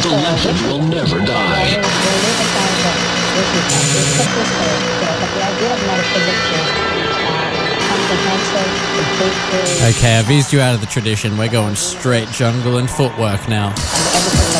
The legend will never die. Okay, I've eased you out of the tradition. We're going straight jungle and footwork now.